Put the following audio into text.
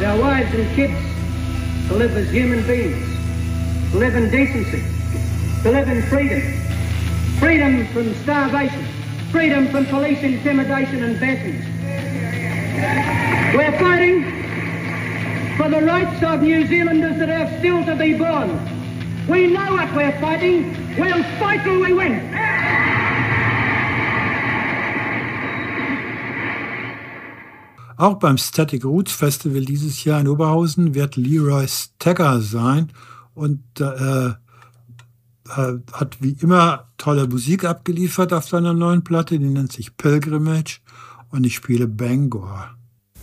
our wives and kids to live as human beings, to live in decency, to live in freedom. Freedom from starvation, freedom from police intimidation and batteries. We're fighting for the rights of New Zealanders that are still to be born. We know what we're fighting. We'll fight till we win. Auch beim Static Roots Festival dieses Jahr in Oberhausen wird Leroy Stagger sein und hat wie immer tolle Musik abgeliefert auf seiner neuen Platte, die nennt sich Pilgrimage und ich spiele Bangor.